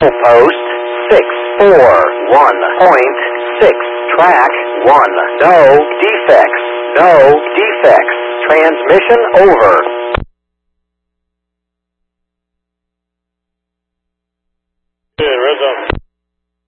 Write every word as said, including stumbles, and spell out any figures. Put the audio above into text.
Post six four one point six. Track one. No defects. No defects. Transmission over.